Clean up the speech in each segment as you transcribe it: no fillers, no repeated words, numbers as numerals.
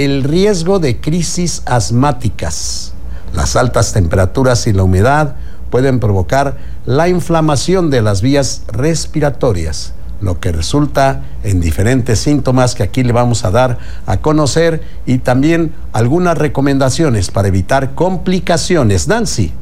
el riesgo de crisis asmáticas. Las altas temperaturas y la humedad pueden provocar la inflamación de las vías respiratorias, lo que resulta en diferentes síntomas que aquí le vamos a dar a conocer y también algunas recomendaciones para evitar complicaciones. Nancy.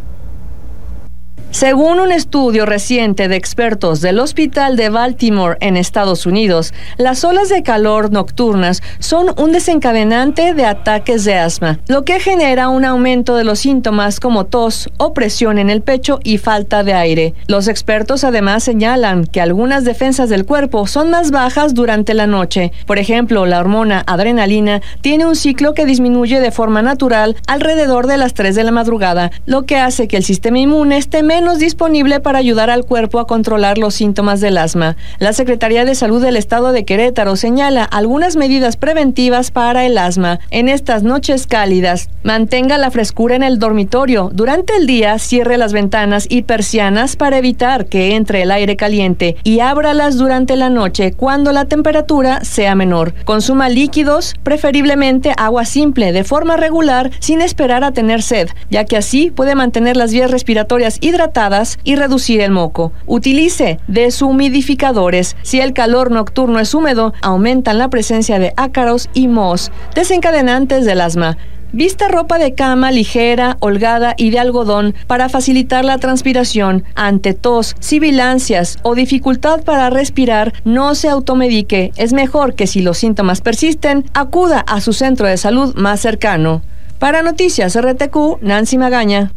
Según un estudio reciente de expertos del Hospital de Baltimore en Estados Unidos, las olas de calor nocturnas son un desencadenante de ataques de asma, lo que genera un aumento de los síntomas como tos, opresión en el pecho y falta de aire. Los expertos además señalan que algunas defensas del cuerpo son más bajas durante la noche. Por ejemplo, la hormona adrenalina tiene un ciclo que disminuye de forma natural alrededor de las 3 de la madrugada, lo que hace que el sistema inmune esté menos disponible para ayudar al cuerpo a controlar los síntomas del asma. La Secretaría de Salud del Estado de Querétaro señala algunas medidas preventivas para el asma. En estas noches cálidas, mantenga la frescura en el dormitorio. Durante el día, cierre las ventanas y persianas para evitar que entre el aire caliente y ábralas durante la noche cuando la temperatura sea menor. Consuma líquidos, preferiblemente agua simple, de forma regular, sin esperar a tener sed, ya que así puede mantener las vías respiratorias hidratadas y reducir el moco. Utilice deshumidificadores. Si el calor nocturno es húmedo, aumentan la presencia de ácaros y mohos, desencadenantes del asma. Vista ropa de cama ligera, holgada y de algodón para facilitar la transpiración. Ante tos, sibilancias o dificultad para respirar, no se automedique. Es mejor que si los síntomas persisten, acuda a su centro de salud más cercano. Para Noticias RTQ, Nancy Magaña.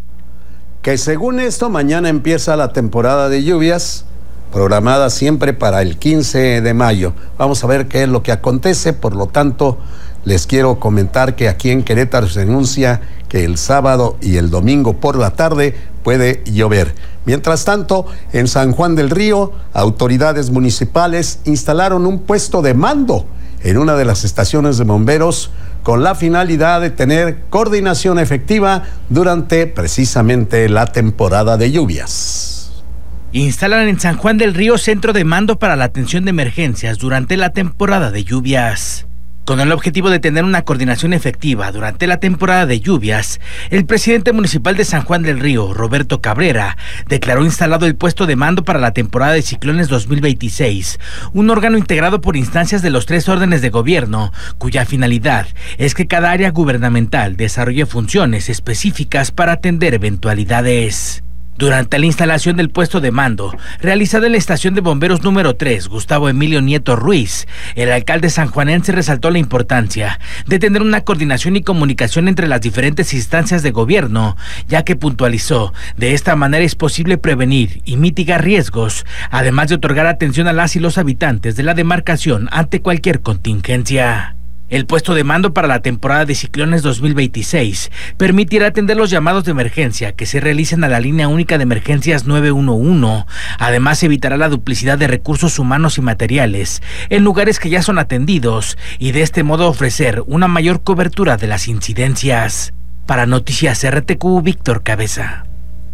Que según esto, mañana empieza la temporada de lluvias, programada siempre para el 15 de mayo. Vamos a ver qué es lo que acontece. Por lo tanto, les quiero comentar que aquí en Querétaro se anuncia que el sábado y el domingo por la tarde puede llover. Mientras tanto, en San Juan del Río, autoridades municipales instalaron un puesto de mando en una de las estaciones de bomberos con la finalidad de tener coordinación efectiva durante precisamente la temporada de lluvias. Instalan en San Juan del Río centro de mando para la atención de emergencias durante la temporada de lluvias. Con el objetivo de tener una coordinación efectiva durante la temporada de lluvias, el presidente municipal de San Juan del Río, Roberto Cabrera, declaró instalado el puesto de mando para la temporada de ciclones 2026, un órgano integrado por instancias de los 3 órdenes de gobierno, cuya finalidad es que cada área gubernamental desarrolle funciones específicas para atender eventualidades. Durante la instalación del puesto de mando, realizada en la estación de bomberos número 3, Gustavo Emilio Nieto Ruiz, el alcalde sanjuanense resaltó la importancia de tener una coordinación y comunicación entre las diferentes instancias de gobierno, ya que puntualizó, de esta manera es posible prevenir y mitigar riesgos, además de otorgar atención a las y los habitantes de la demarcación ante cualquier contingencia. El puesto de mando para la temporada de ciclones 2026 permitirá atender los llamados de emergencia que se realicen a la línea única de emergencias 911. Además, evitará la duplicidad de recursos humanos y materiales en lugares que ya son atendidos y de este modo ofrecer una mayor cobertura de las incidencias. Para Noticias RTQ, Víctor Cabeza.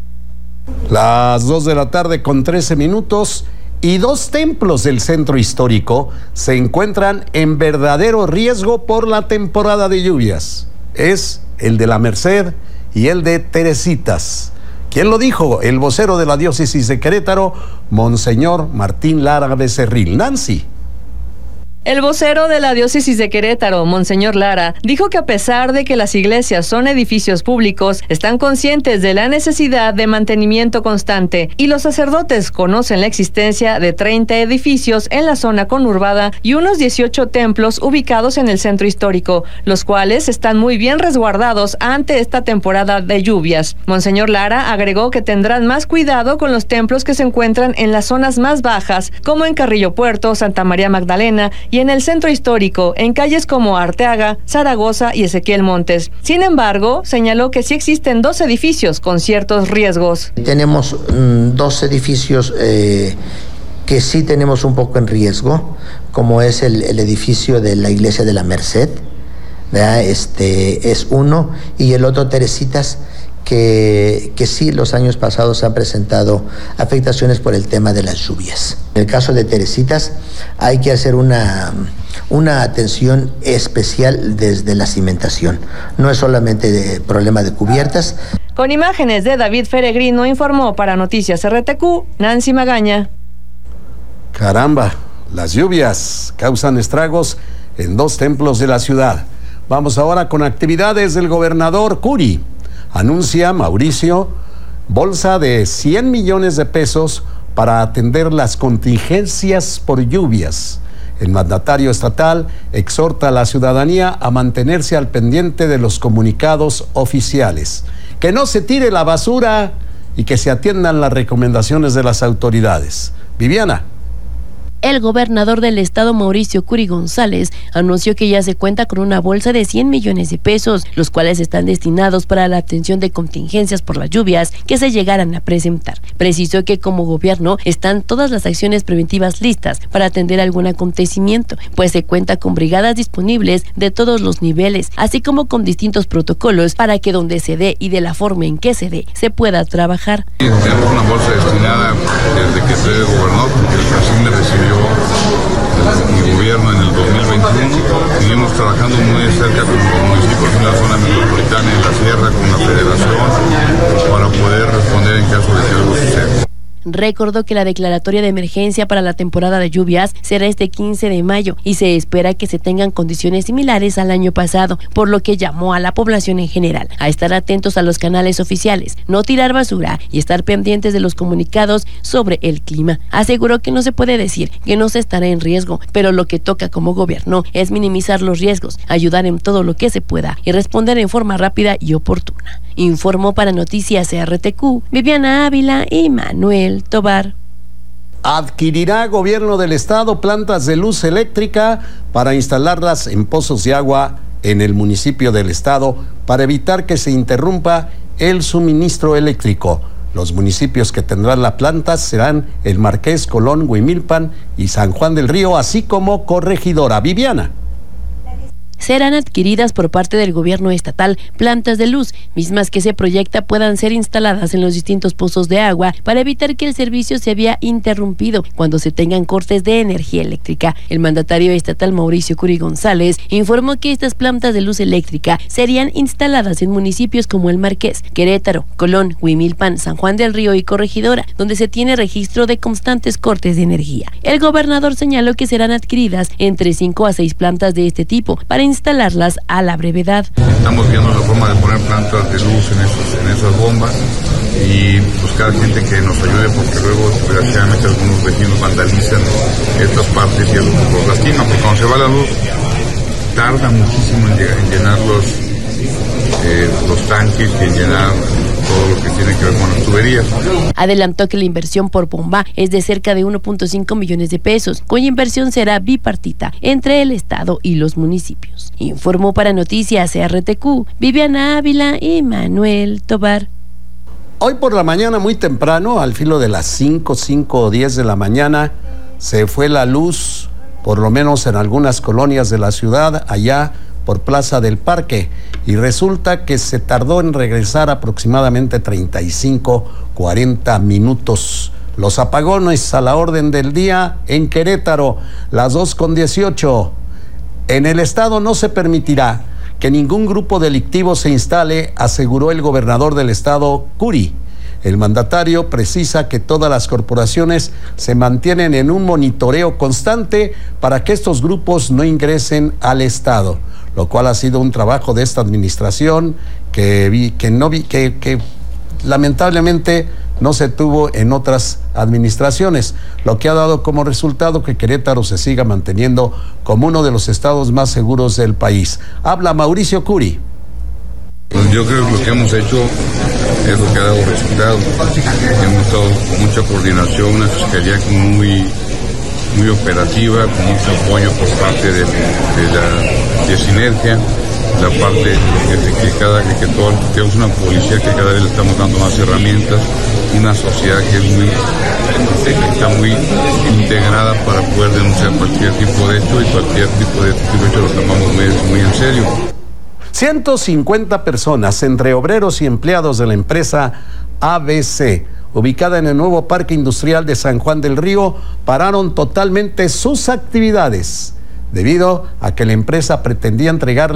Las 2 de la tarde con 13 minutos. Y 2 templos del centro histórico se encuentran en verdadero riesgo por la temporada de lluvias. Es el de la Merced y el de Teresitas. ¿Quién lo dijo? El vocero de la diócesis de Querétaro, Monseñor Martín Lara Becerril. Nancy. El vocero de la diócesis de Querétaro, Monseñor Lara, dijo que a pesar de que las iglesias son edificios públicos, están conscientes de la necesidad de mantenimiento constante y los sacerdotes conocen la existencia de 30 edificios en la zona conurbada y unos 18 templos ubicados en el centro histórico, los cuales están muy bien resguardados ante esta temporada de lluvias. Monseñor Lara agregó que tendrán más cuidado con los templos que se encuentran en las zonas más bajas, como en Carrillo Puerto, Santa María Magdalena y en el centro histórico, en calles como Arteaga, Zaragoza y Ezequiel Montes. Sin embargo, señaló que sí existen 2 edificios con ciertos riesgos. Tenemos 2 edificios que sí tenemos un poco en riesgo, como es el edificio de la iglesia de la Merced, ¿verdad? Es uno, y el otro Teresitas, que sí los años pasados han presentado afectaciones por el tema de las lluvias. En el caso de Teresitas hay que hacer una una atención especial desde la cimentación. No es solamente de problema de cubiertas. Con imágenes de David Feregrino, informó para Noticias RTQ, Nancy Magaña. Caramba, las lluvias causan estragos en 2 templos de la ciudad. Vamos ahora con actividades del gobernador Curi. Anuncia Mauricio bolsa de 100 millones de pesos para atender las contingencias por lluvias. El mandatario estatal exhorta a la ciudadanía a mantenerse al pendiente de los comunicados oficiales. Que no se tire la basura y que se atiendan las recomendaciones de las autoridades. Viviana. El gobernador del estado, Mauricio Curi González, anunció que ya se cuenta con una bolsa de 100 millones de pesos, los cuales están destinados para la atención de contingencias por las lluvias que se llegaran a presentar. Precisó que como gobierno están todas las acciones preventivas listas para atender algún acontecimiento, pues se cuenta con brigadas disponibles de todos los niveles, así como con distintos protocolos para que donde se dé y de la forma en que se dé, se pueda trabajar. Tenemos una bolsa destinada desde que soy gobernador, porque así me recibió mi gobierno en el 2021. Seguimos trabajando muy de cerca con los municipios en la zona metropolitana, en la sierra, con la federación, para poder responder en caso de que algo suceda. Recordó que la declaratoria de emergencia para la temporada de lluvias será este 15 de mayo y se espera que se tengan condiciones similares al año pasado, por lo que llamó a la población en general a estar atentos a los canales oficiales, no tirar basura y estar pendientes de los comunicados sobre el clima. Aseguró que no se puede decir que no se estará en riesgo, pero lo que toca como gobierno es minimizar los riesgos, ayudar en todo lo que se pueda y responder en forma rápida y oportuna. Informó para Noticias RTQ, Viviana Ávila y Manuel Tobar. Adquirirá gobierno del estado plantas de luz eléctrica para instalarlas en pozos de agua en el municipio del estado para evitar que se interrumpa el suministro eléctrico. Los municipios que tendrán las plantas serán El Marqués, Colón, Huimilpan y San Juan del Río, así como Corregidora. Viviana. Serán adquiridas por parte del gobierno estatal plantas de luz, mismas que se proyecta puedan ser instaladas en los distintos pozos de agua para evitar que el servicio se vea interrumpido cuando se tengan cortes de energía eléctrica. El mandatario estatal Mauricio Curi González informó que estas plantas de luz eléctrica serían instaladas en municipios como El Marqués, Querétaro, Colón, Huimilpan, San Juan del Río y Corregidora, donde se tiene registro de constantes cortes de energía. El gobernador señaló que serán adquiridas entre 5 a 6 plantas de este tipo para instalarlas a la brevedad. Estamos viendo la forma de poner plantas de luz en esas bombas y buscar gente que nos ayude, porque luego desgraciadamente algunos vecinos vandalizan estas partes y los lastiman, porque cuando se va la luz tarda muchísimo en llenar los tanques y en llenar todo lo que tiene que ver con las tuberías. Adelantó que la inversión por bomba es de cerca de 1.5 millones de pesos, cuya inversión será bipartita entre el estado y los municipios. Informó para Noticias RTQ, Viviana Ávila y Manuel Tobar. Hoy por la mañana muy temprano, al filo de las 5 o 10 de la mañana, se fue la luz, por lo menos en algunas colonias de la ciudad, allá por Plaza del Parque, y resulta que se tardó en regresar aproximadamente 35-40 minutos. Los apagones a la orden del día en Querétaro, las 2:18. En el estado no se permitirá que ningún grupo delictivo se instale, aseguró el gobernador del estado, Curi. El mandatario precisa que todas las corporaciones se mantienen en un monitoreo constante para que estos grupos no ingresen al estado, lo cual ha sido un trabajo de esta administración que lamentablemente no se tuvo en otras administraciones, lo que ha dado como resultado que Querétaro se siga manteniendo como uno de los estados más seguros del país. Habla Mauricio Curi. Pues yo creo que lo que hemos hecho es lo que ha dado resultado. Hemos estado con mucha coordinación, una fiscalía muy operativa, con mucho apoyo por parte de Sinergia, la parte de que tenemos una policía que cada vez le estamos dando más herramientas, una sociedad que está muy integrada para poder denunciar cualquier tipo de hecho, y cualquier tipo de hecho lo tomamos muy en serio. 150 personas, entre obreros y empleados de la empresa ABC, ubicada en el nuevo Parque Industrial de San Juan del Río, pararon totalmente sus actividades debido a que la empresa pretendía entregarle